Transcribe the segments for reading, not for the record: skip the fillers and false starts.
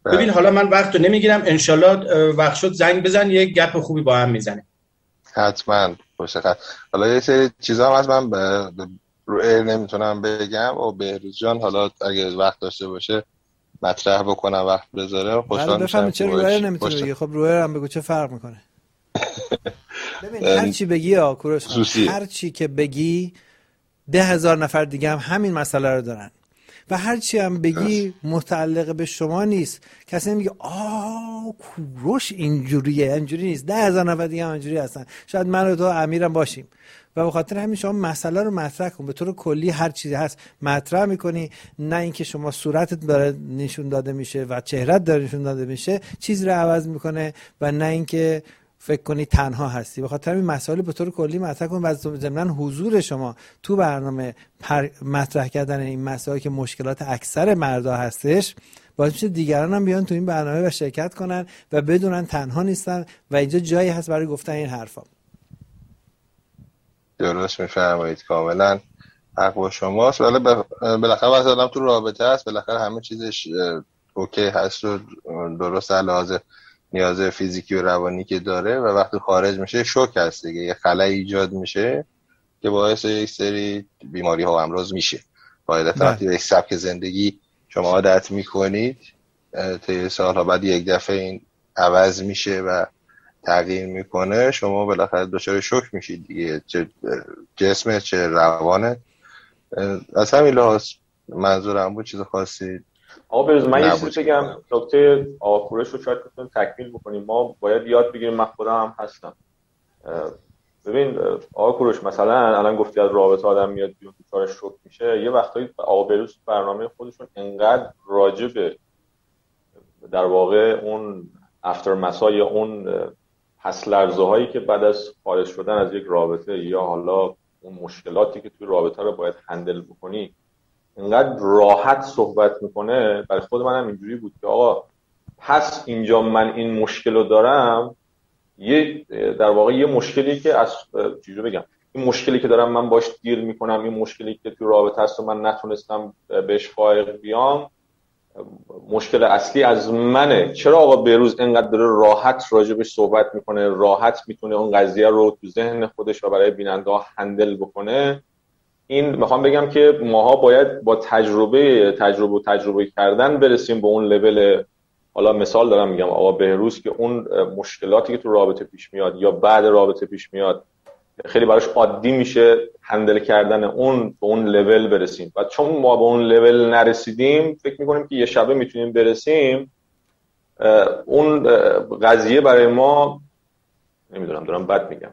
ببین حالا من وقت رو نمیگیرم، انشالله وقت شد زنگ بزن، یه گپ خوبی با هم میزنیم. حتما باشه. حالا یه سری چیزا هم از من رو ایر نمیتونم بگم و بهروز جان حالا اگه وقت داشته باشه مطرح بکنم، وقت بذاره خوشحال میشم. چرا رو ایر نمیتونه بگی؟ خب رو ایر هم بگو، چه فرق میکنه؟ ببین هر چی بگی کوروش خان، هر چی که بگی 10,000 نفر دیگه هم همین مسئله رو دارن و هر چی هم بگی متعلق به شما نیست. کسی نمیگه کوروش اینجوریه، اینجوری نیست. 10,000 نفر دیگه هم اینجوری هستن، شاید من و تو امیرم باشیم و به خاطر همین شما مسئله رو مطرح کن. به طور کلی هر چیزی هست مطرح میکنی، نه اینکه شما صورتت داره نشون داده میشه و چهرت داره نشون داده میشه چیز رو عوض میکنه و نه اینکه فکر کنی تنها هستی. به خاطر این مسائل به طور کلی مطرح کن و ضمن حضور شما تو برنامه مطرح کردن این مسائل که مشکلات اکثر مردا هستش باعث میشه دیگران هم بیان تو این برنامه و شرکت کنن و بدونن تنها نیستن و اینجا جایی هست برای گفتن این حرفا. درست میفرمایید، کاملا حق با شماست. ولی بالاخره وقتی آدم تو رابطه هست بالاخره همه چیزش اوکی هست و درست علاوه نیاز فیزیکی و روانی که داره و وقتی خارج میشه شوک هست دیگه، یه خلایی ایجاد میشه که باعث یک سری بیماری ها و امراض میشه. قاعدتا وقتی یک سبک زندگی شما عادت میکنید طی سالها بعد یک دفعه این عوض میشه و تغییر میکنه، شما بالاخره دچار شوک میشید دیگه، چه جسمت چه روانت. از همین لحاظ منظورم بود. چیز خاصی آقا بروز من یه چیزی بگم، نکته آقا کوروش رو شاید بتونیم تکمیل بکنیم. ما باید یاد بگیریم، من خودم هم هستم. ببین آقا کوروش مثلا الان گفتی از رابطه آدم میاد بیرون دچار شوک میشه، یه وقتایی آقا بروز برنامه خودشون انقدر راجع به در واقع اون افتر مسا یا اون پس لرزه هایی که بعد از خارج شدن از یک رابطه یا حالا اون مشکلاتی که توی رابطه رو باید هندل بکنی اینقدر راحت صحبت میکنه. برای خود منم اینجوری بود که آقا پس اینجا من این مشکل رو دارم، یه در واقع یه مشکلی که از چیزو بگم، این مشکلی که دارم من باش دیر میکنم، این مشکلی که توی رابطه هست و من نتونستم بهش فائق بیام، مشکل اصلی از منه. چرا آقا بهروز اینقدر داره راحت راجبش صحبت میکنه، راحت میتونه اون قضیه رو تو ذهن خودش و برای بیننده ها هندل بکنه؟ این میخوام بگم که ماها باید با تجربه کردن برسیم به اون لول. حالا مثال دارم میگم آقا بهروز که اون مشکلاتی که تو رابطه پیش میاد یا بعد رابطه پیش میاد خیلی براش عادی میشه هندل کردن اون، به اون لول برسیم. و چون ما به اون لول نرسیدیم فکر میکنیم که یه شبه میتونیم برسیم، اون قضیه برای ما نمیدونم دارم بد میگم.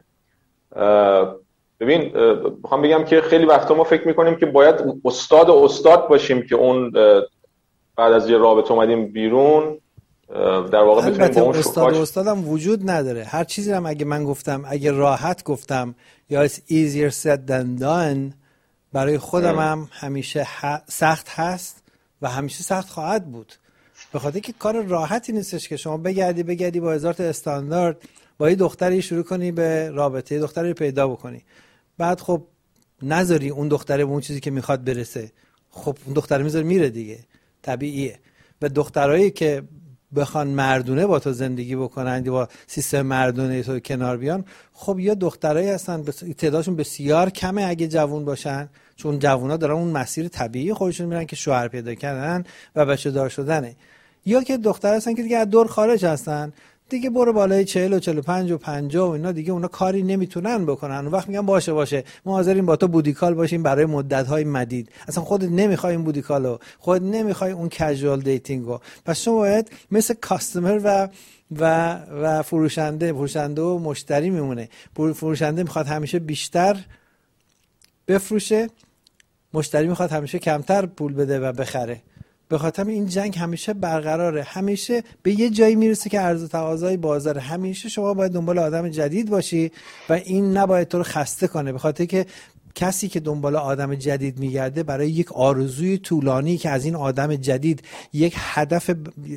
ببین میخوام بگم که خیلی وقتا ما فکر میکنیم که باید استاد باشیم که اون بعد از یه رابطه اومدیم بیرون در واقع بتونیم با اون استادم وجود نداره. هر چیزی هم اگه من گفتم، اگه راحت گفتم یا it's easier said than done، برای خودم هم همیشه سخت هست و همیشه سخت خواهد بود، به خاطر که کار راحتی نیستش که شما بگردی با هزار تا استاندارد با یه دختری شروع کنی به رابطه، دختری پیدا بکنی، بعد خب نذاری اون دختره به اون چیزی که میخواد برسه، خب اون دختره میذاره میره دیگه، طبیعیه. و دخترایی که بخوان مردونه با تو زندگی بکنن، با سیستم مردونه تو کنار بیان، خب یا دخترایی هستن تعدادشون بسیار کمه اگه جوون باشن، چون جوونا دارن اون مسیر طبیعی خودشون میرن که شوهر پیدا کردن و بچه دار شدنه، یا که دختر هستن که دیگه از دور خارج هستن دیگه، برو بالای 40 و 45 و 50 و اینا دیگه اونا کاری نمیتونن بکنن. اون وقت میگن باشه ما حاضریم با تو بودیکال باشیم برای مدت‌های مدید. اصلا خودت نمیخوای این بودیکالو، خودت نمیخوای اون کژوال دیتینگو، پس شما باید مثل کاستمر و فروشنده و مشتری میمونه. فروشنده میخواد همیشه بیشتر بفروشه، مشتری میخواد همیشه کمتر پول بده و بخره. به خاطر این جنگ همیشه برقراره، همیشه به یه جایی میرسه که عرض و تقاضای بازار. همیشه شما باید دنبال آدم جدید باشی و این نباید تو رو خسته کنه، به خاطر که کسی که دنبال آدم جدید میگرده برای یک آرزوی طولانی که از این آدم جدید یک هدف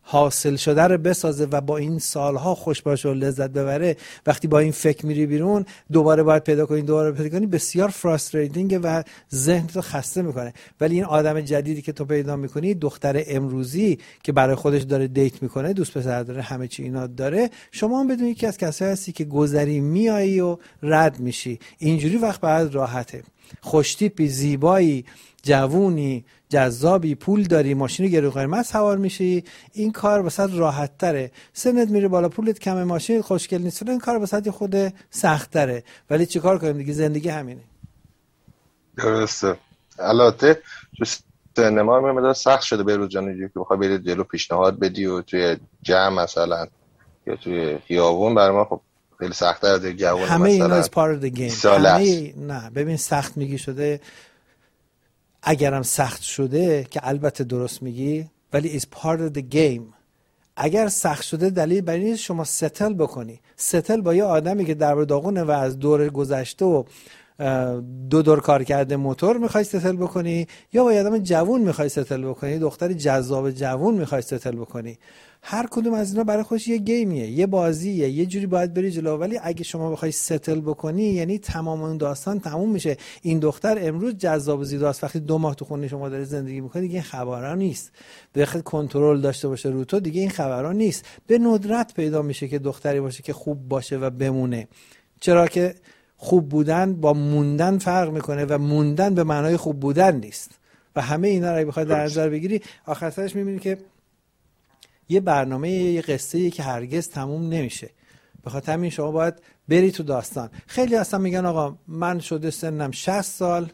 حاصل شده رو بسازه و با این سالها خوش باشه و لذت ببره، وقتی با این فکر میری بیرون دوباره باید پیدا کنی، بسیار فراستریتینگه و ذهن تو خسته میکنه. ولی این آدم جدیدی که تو پیدا میکنی، دختر امروزی که برای خودش داره دیت میکنه، دوست پسر داره، همه چی اینا داره، شما هم بدونی که از کسایی هستی که گذری میایی و رد میشی. اینجوری وقت بعد راحته. خوشتیپی، زیبایی، جوونی، جذابی، پول داری، ماشین گرون قیمت سوار میشی، این کار واسه راحت تره. سنت میره بالا، پولت کمه، ماشین خوشگل نیست، این کار واسه خود سخت تره. ولی چیکار کنیم دیگه، زندگی همینه. درسته. البته تو سینما هم مدار سخت شده بهروز جان، اینجوری که بخوای برید جلو پیشنهاد بدی و توی جمع مثلا یا توی خیابون، برای ما خب خیلی سخت‌تر از جوون مثلا. همه اینا is part of the game. نه ببین سخت میگی شده، اگرم سخت شده که البته درست میگی، ولی is part of the game. اگر سخت شده دلیل بر این شما ستل بکنی. ستل با یه آدمی که در داغونه و از دور گذشته و دو دور کار کرده موتور میخوای ستل بکنی، یا با یه آدم جوون میخوای ستل بکنی، دختر جذاب جوون میخوای ستل بکنی. هر کدوم از اینا برای خودش یه گیمیه، یه بازیه، یه جوری باید بری جلو. ولی اگه شما بخوای ستل بکنی، یعنی تمام اون داستان تموم میشه. این دختر امروز جذاب و زیباست، وقتی 2 ماه تو خونه شما داره زندگی میکنه دیگه این خبرا نیست. بخاطر کنترل داشته باشه رو تو، دیگه این خبرا نیست. به ندرت پیدا میشه که دختری باشه که خوب باشه و بمونه. چرا که خوب بودن با موندن فرق میکنه و موندن به معنای خوب بودن نیست. و همه اینا رو بخوای در نظر بگیری، آخر سرش میبینی که یه برنامه، یه قصه‌ای که هرگز تموم نمیشه. به خاطر همین شما باید بری تو داستان. خیلی اصلا میگن آقا من شده سنم 60 سال،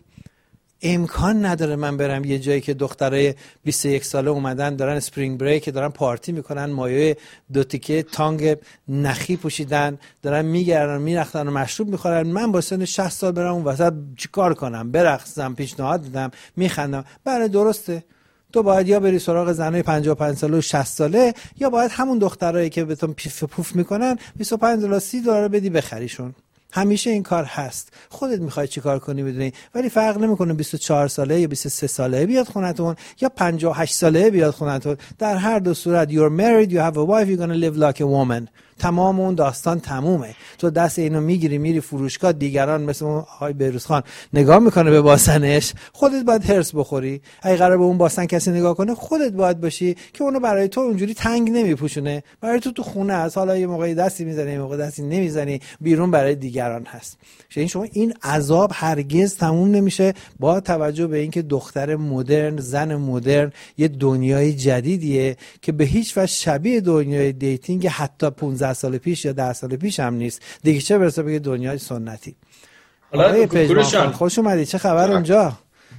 امکان نداره من برم یه جایی که دخترای 21 ساله اومدن دارن اسپرینگ بریک، دارن پارتی میکنن، مایه 2 تیکه تانگ نخی پوشیدن، دارن میگردن میرختن و مشروب میخورن، من با سن 60 سال برم اون وسط چیکار کنم؟ برقصم، پیشنهاد بدم، میخندم. بله درسته، تو باید یا بری سراغ زنای 55 ساله و 60 ساله، یا باید همون دخترایی که بهتون پیف پوف میکنن $25 $30 بدی بخریشون. همیشه این کار هست. خودت میخوای چی کار کنی بدونی. ولی فرق نمیکنه 24 ساله یا 23 ساله بیاد خونتون یا 58 ساله بیاد خونتون. در هر دو صورت you're married, you have a wife, you're gonna live like a woman. تمام اون داستان تمومه. تو دست اینو میگیری میری فروشگاه، دیگران مثل اون آقای بهروز خان نگاه میکنه به باسنش، خودت باید هرس بخوری. اگه قرار به اون باسن کسی نگاه کنه، خودت باید باشی که اونو برای تو اونجوری تنگ نمیپوشونه. برای تو خونه است، حالا یه موقعی دستی میزنی، یه موقع دستی نمیزنی، بیرون برای دیگران هست. شما این عذاب هرگز تموم نمیشه، با توجه به اینکه دختر مدرن، زن مدرن یه دنیای جدیدیه که به هیچ وجه شبیه دنیای دیتینگ حتی 15 سال پیش یا 10 سال پیش هم نیست دیگه، چه برسه به دنیای سنتی. حالا پیجمان خوش اومدی، چه خبر اونجا؟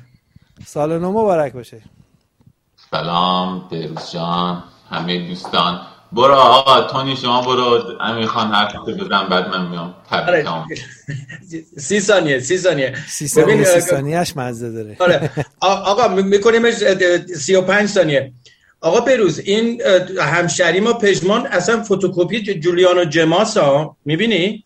سال نو مبارک باشه. سلام بهروز جان، همه دوستان. برو آقا تونی، شما برو، امیر خان حرف بزن بعد من میام. تبریکم. 30 ثانیه 30 ثانیه‌اش مزه داره. آره آقا میکنیمش 35 ثانیه. آقا بهروز، این همشری ما پژمان اصلا فتوکپی جولیانو جماسا، میبینی؟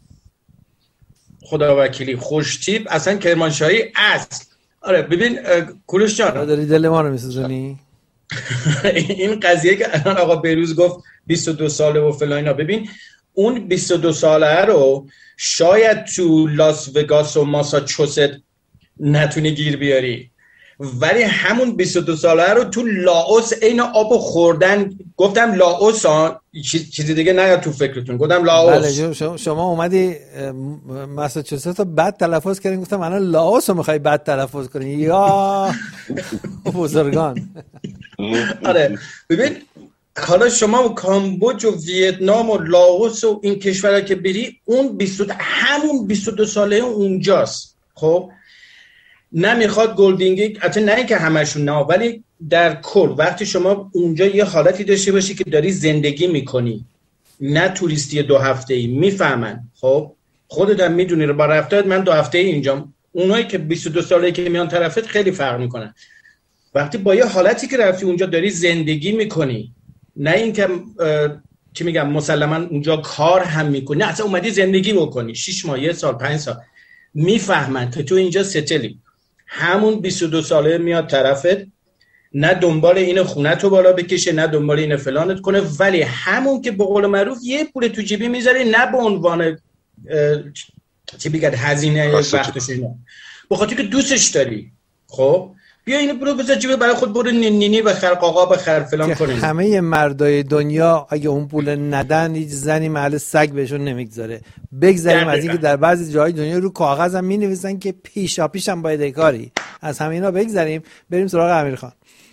خدا وکیلی خوش تیپ، اصلا کرمانشاهی اصل. آره ببین کوروش جان، داری دل ما رو میسوزونی. این قضیه که الان آقا بهروز گفت 22 ساله و فلان، ببین اون 22 ساله رو شاید تو لاس وگاس و ماساچوست نتونی گیر بیاری، ولی همون 22 ساله رو تو لاوس عین آب خوردن. گفتم لاوس ها، چیزی دیگه نیاد تو فکرتون، گفتم لاوس. بله شما اومدی ماساچوست رو بد تلفظ کردین، گفتم الان لاوس رو میخوای بد تلفظ کنی یا بزرگان. آره ببین حالا شما کامبوج و ویتنام و لاوس و این کشورها که بری، اون همون 22 ساله اونجاست. خب نمیخواد گلدینگی، حتی نه که همشون نه، ولی در کل وقتی شما اونجا یه حالتی داشته باشی که داری زندگی میکنی، نه توریستی 2 هفته‌ای، میفهمن. خب خودت هم میدونی رو با رفتارت، من 2 هفته‌ای اینجام، اونایی که 22 ساله که میان طرفت خیلی فرق میکنن. وقتی با یه حالتی که رفتی اونجا داری زندگی میکنی، نه اینکه چی میگم مسلما اونجا کار هم میکنی، نه اصلا اومدی زندگی بکنی 6 ماه، 1 سال، 5 سال، میفهمن که تو اینجا ستلی. همون 22 ساله میاد طرفت، نه دنبال این خونتو بالا بکشه، نه دنبال این فلانت کنه، ولی همون که به قول معروف یه پول تو جیبی میذاره، نه به عنوان چی بگید هزینه وقتش اینا، بخاطر که دوستش داری. خب بیا اینو برو بذار جیبه برای خود، برو نینی بخر، قاقا بخر، فلان کنی. همه مردای دنیا اگه اون پول ندن هیچ زنی محل سگ بهشون نمیگذاره. بگذاریم از اینکه در بعضی جاهای دنیا رو کاغذ هم مینویسن که پیشا پیش هم باید کاری، از همه اینا بگذاریم، بریم سراغ امیرخان.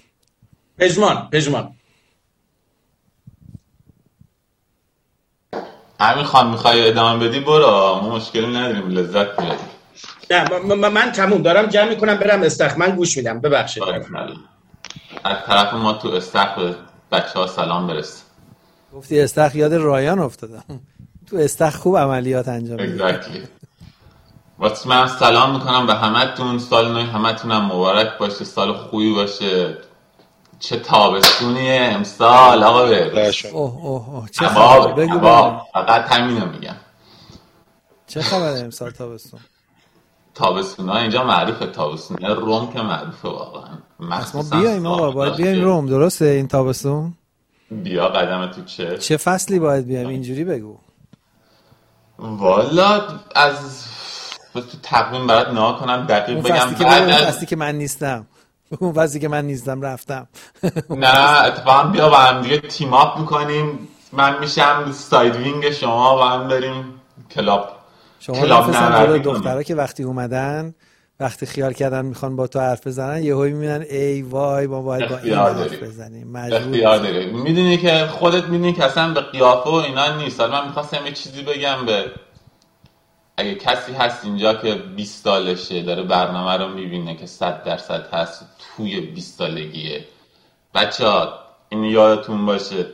پژمان امیرخان میخوای ادامه بدی برو، ما مشکلی نداریم، لذت میبریم. نه من تموم دارم جمع میکنم برم استخر، من گوش میدم، ببخشید. از طرف ما تو استخر بچه‌ها سلام برس. گفتی استخر یاد رایان افتادم. تو استخر خوب عملیات انجام میدی. واسه من سلام میکنم به همتون، سال نو همتونم مبارک باشه، سال خوبی باشه. چه تابستونیه امسال آقا بروز. اوه چه خبر؟ بگو فقط همینو میگم. چه خبره امسال تابستون‌ها اینجا معروفه، تابستون روم که معروفه واقعا. ما بیایم آقا، باید بیایم روم، درسته این تابستون؟ بیا قدم تو چه فصلی باید بیایم اینجوری بگو. والا از تو تقویم برات نگاه کنم دقیق بگم، فصلی که من نیستم. اون فصلی که من نیستم رفتم. نه اتفاقا بیا با هم دیگه تیم اپ میکنیم، من میشم ساید وینگ شما و هم بریم کلاب. شما مثلا دخترها که وقتی اومدن، وقتی خیال کردن میخوان با تو حرف بزنن، یهو میبینن ای وای ما باید با این حرف بزنیم، اختیار داری. میدونی که خودت میدونی که اصلا به قیافه و اینا نیست. من میخواستم یه چیزی بگم به اگه کسی هست اینجا که 20 سالشه داره برنامه رو میبینه که 100% هست توی 20 سالگیه، بچه‌ها این یادتون باشه،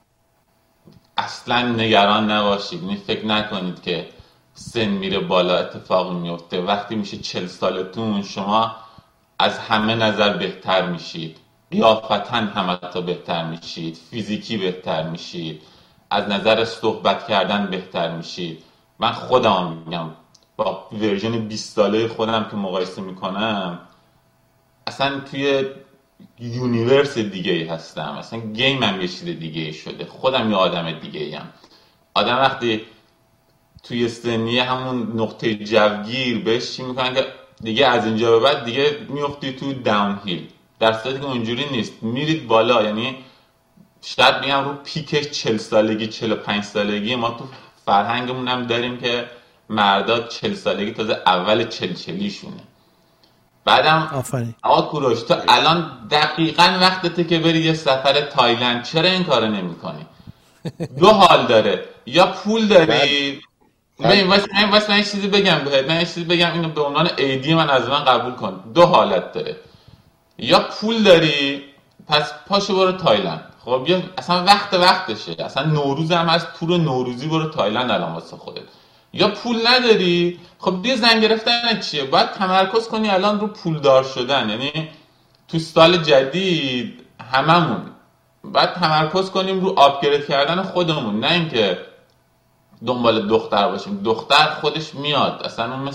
اصلا نگران نباشید. فکر نکنید که سن میره بالا اتفاقی میفته. وقتی میشه 40 سالتون شما از همه نظر بهتر میشید، قیافتا همه تا بهتر میشید، فیزیکی بهتر میشید، از نظر صحبت کردن بهتر میشید. من خودم میگم با ورژن 20 ساله خودم که مقایسه میکنم، اصلا توی یونیورس دیگه ای هستم، اصلا گیمم یه چیز دیگه ای شده، خودم یه آدم دیگه ایم. آدم وقتی توی سنی همون نقطه جوگیر بهش چی میکنن که دیگه از اینجا به بعد دیگه میفتی تو داون هیل، در صورتی که اونجوری نیست، میرید بالا. یعنی شاید میگم رو پیکش 40 سالگی 45 سالگی ما تو فرهنگمون هم داریم که مردا 40 سالگی تازه اول 40 شونه. بعدم آقا کوروش تو الان دقیقاً وقتته که بری یه سفر تایلند، چرا این کارو نمی‌کنی؟ دو حال داره، یا پول داری. من واسه یه چیزی بگم بهت، من یه چیزی بگم اینو به عنوان ایدی من از من قبول کن. دو حالت داره، یا پول داری پس پاشو برو تایلند، خب یا اصلا وقتشه، اصلا نوروز هم هست، تور نوروزی برو تایلند الان واسه خودت. یا پول نداری، خب دیگه زن گرفتن چیه؟ باید تمرکز کنی الان رو پولدار شدن. یعنی تو سال جدید هممون باید تمرکز کنیم رو آپگرید کردن خودمون، نه اینکه دنبال دختر باشیم. دختر خودش میاد، اصلا اون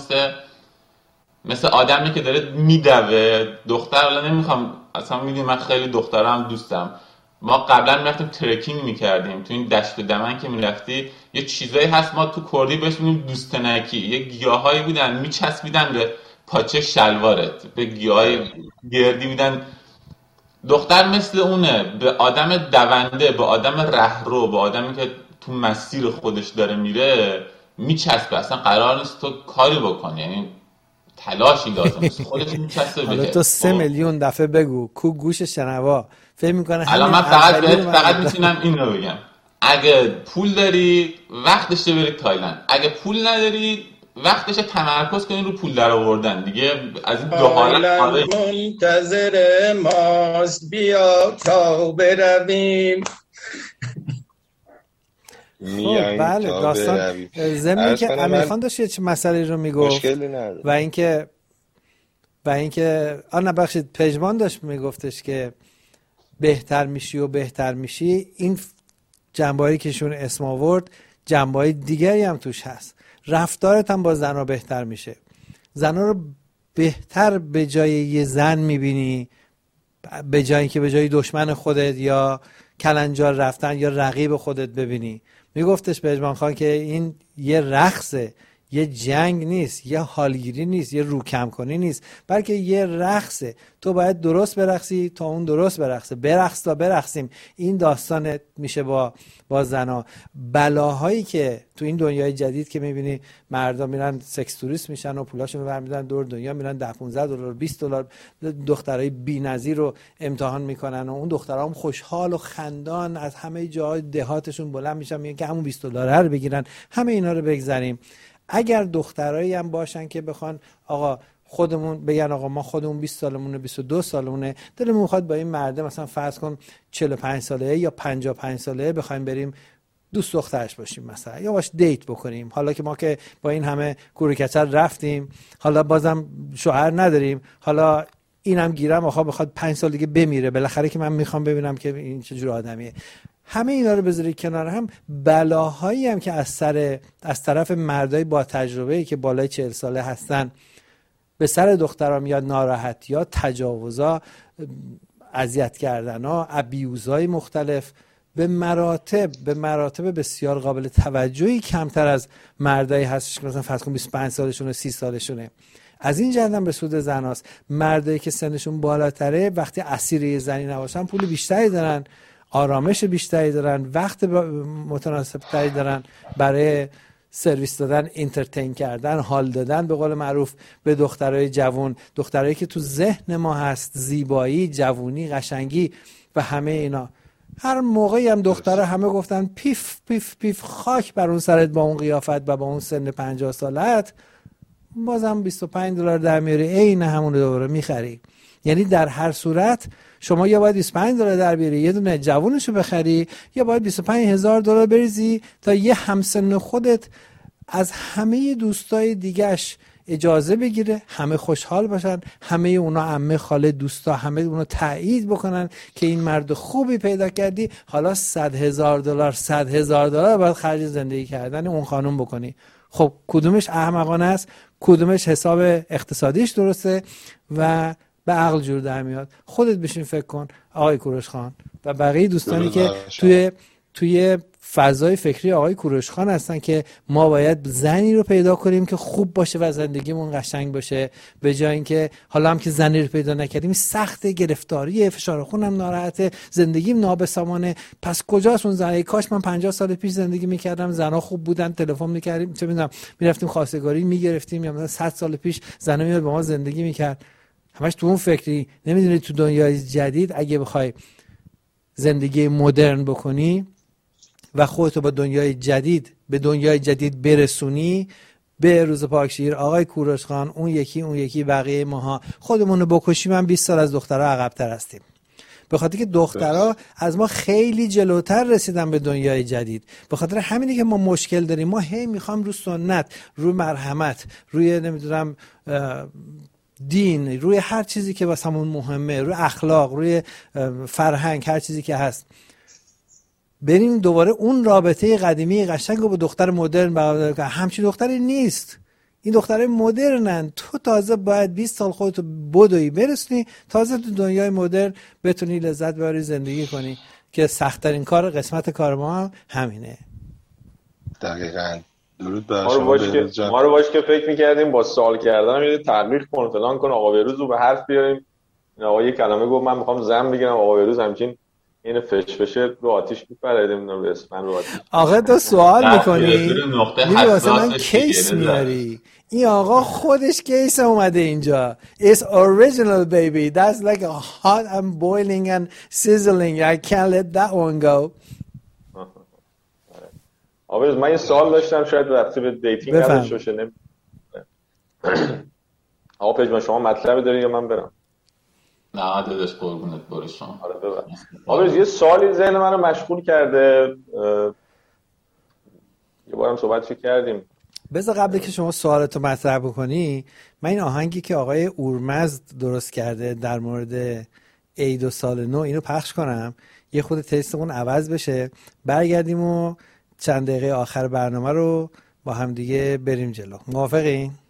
مثل آدمی که داره میدوه. دختر الان نمیخوام، اصلا میدونی من خیلی دخترم دوستم. ما قبلا میرفتیم ترکینگ میکردیم تو این دشت دمن که میرفتی، یه چیزایی هست ما تو کردی بهش میگیم دوستنکی، یه گیاهایی بودن میچسبیدن به پاچه شلوارت، به گیاهای گردی بودن. دختر مثل اونه، به آدم دونده، به آدم رهرو، به آدمی که تو مسیر خودش داره میره میچسبه. اصلا قرار نیست تو کاری بکنی، یعنی تلاشی لازم نیست، خودش میچسبه بهت. حالا تو 3 میلیون دفعه بگو کو گوش شنوا فکر میکنه. الان من فقط میتونم این رو بگم، اگه پول داری وقتشه بری تایلند، اگه پول نداری وقتش تمرکز کنی رو پول در آوردن دیگه. از این دو حالت منتظر ماست، بیا تا برویم. خب بله، داستان ضمن که امیرخان داشت یه مسئله رو میگفت و اینکه نه بخشید پژمان داشت میگفتش که بهتر میشی. این جنبه‌ای که شون اسم آورد جنبه‌های دیگری هم توش هست. رفتارت هم با زن‌ها بهتر میشه، زن‌ها رو بهتر به جای یه زن میبینی، به جایی که به جای دشمن خودت یا کلنجار رفتن یا رقیب خودت ببینی. میگفتش پژمان خان که این یه رقصه، یه جنگ نیست، یه حالگیری نیست، یه روکم کنی نیست، بلکه یه رقصه. تو باید درست برقصی تا اون درست برقصه. برقص تا برقصیم. این داستان میشه با زنا. بلاهایی که تو این دنیای جدید که میبینی مردم میرن سکس توریست میشن و پولاشون رو برمیدارن دور دنیا، میرن $10-15 $20 دخترای بی‌نظیر رو امتحان میکنن و اون دخترها هم خوشحال و خندان از همه جاهای دهاتشون بلند میشن میگن که همون $20 رو بگیرن. همه اینا رو بگذاریم. اگر دخترایی هم باشن که بخوان آقا خودمون بگن آقا ما خودمون 20 سالمونه 22 سالمونه دلمون میخواد با این مرد مثلا فرض کن 45 ساله یا 55 ساله بخوایم بریم دوست دخترش باشیم مثلا یا باش دیت بکنیم، حالا که ما که با این همه کوریکچر رفتیم، حالا بازم شوهر نداریم، حالا اینم گیرم آخه بخواد 5 سال دیگه بمیره، بالاخره که من میخوام ببینم که این چه جور آدمیه. همه اینا رو بذاری کنار هم، بلاهایی هم که از طرف مردای با تجربه‌ای که بالای 40 ساله هستن به سر دخترها میاد، ناراحتی‌ها، تجاوزها، اذیت کردن‌ها، ابیوزهای مختلف به مراتب بسیار قابل توجهی کمتر از مردایی هستش که مثلا فرض کن 25 سالشونه 30 سالشونه. از این جهت هم به سود زناست. مردایی که سنشون بالاتره وقتی اسیر یه زنی نباشن پول بیشتری دارن، آرامش بیشتری دارن، وقت متناسب تری دارن برای سرویس دادن، انترتین کردن، حال دادن به قول معروف به دخترای جوان، دخترایی که تو ذهن ما هست، زیبایی، جوونی، قشنگی و همه اینا. هر موقعی هم دخترها همه گفتن پیف پیف پیف خاک بر اون سرت با اون قیافت و با اون سن 50 سالت، بازم $25 در میاری، عین همون رو دوباره میخری. یعنی در هر صورت شما یا باید $25 در بیاری یه دونه جوونشو بخری، یا باید $25,000 بریزی تا یه همسن خودت از همه دوستای دیگهش اجازه بگیره، همه خوشحال باشن، همه اونا عمه خاله دوستا همه اونا تایید بکنن که این مرد خوبی پیدا کردی، حالا $100,000 باید خرج زندگی کردن اون خانم بکنی. خب کدومش احمقانه است، کدومش حساب اقتصادیش درسته و به عقل جور در میاد؟ خودت بشین فکر کن آقای کوروش خان و بقیه دوستانی که توی فضای فکری آقای کوروش خان هستن که ما باید زنی رو پیدا کنیم که خوب باشه و زندگیمون قشنگ باشه، به جای اینکه حالا هم که زنی رو پیدا نکردیم سخت، گرفتاریه، فشار خونم ناراحته، زندگیم نابسامانه، پس کجاست اون زنی؟ کاش من 50 سال پیش زندگی میکردم، زنا خوب بودن، تلفن میکردیم، چه میدونم میرفتیم خواستگاری میگرفتیم، یا مثلا 100 سال پیش زنا میاد با ما زندگی میکرد. همش تو اون فکری. نمیدونی تو دنیای جدید اگه بخوای زندگی مدرن بکنی و خودتو با دنیای جدید برسونی، به روز پاکشیر آقای کوروش خان، اون یکی بقیه ماها خودمون رو بکشیم، من 20 سال از دخترها عقب‌تر هستیم، به خاطر که دخترها از ما خیلی جلوتر رسیدن به دنیای جدید. به خاطر همینه که ما مشکل داریم. ما هی میخوام رو سنت، روی مرحمت، روی نمیدونم دین، روی هر چیزی که واسمون مهمه، روی اخلاق، روی فرهنگ، هر چیزی که هست، بریم دوباره اون رابطه قدیمی قشنگ رو با دختر مدرن برقرار کنیم. همچین دختری نیست. این دختره مدرنن. تو تازه باید 20 سال خودتو بدوی برسونی، تازه تو دنیای مدرن بتونی لذت ببری، زندگی کنی، که سخت‌ترین قسمت کار ما هم همینه. دقیقاً. درود بر شما. ما رو باش که فکر می‌کردیم با سوال کردن یه تحقیق کن فلان کن، آقا بهروز رو به حرف بیاریم. آقا یه کلمه گفت من می‌خوام زن بگیرم، آقا بهروز همچین این فشفشه رو آتیش میپره، نمیدونم رو اسمن رو آتیش. آقا تو سوال میکنی میگه واسه من کیس میاری. این آقا خودش کیس اومده اینجا. It's original baby. That's like a hot and boiling and sizzling. I can't let that one go. آقا من یه سوال داشتم، شاید رفتی به دیتینگ نداشته باشه. آقا پژمان شما مطلبی داری یا من برم؟ نه داداش قربونت برو شما. آره ببر. آقا یه سوالی ذهن منو مشغول کرده، یه بارم صحبتش کردیم. بذار قبل که شما سوالتو مطرح بکنی، من این آهنگی که آقای اورمزد درست کرده در مورد عید و سال نو اینو پخش کنم، یه خود تستمون عوض بشه، برگردیم و چند دقیقه آخر برنامه رو با هم دیگه بریم جلو. موافقین؟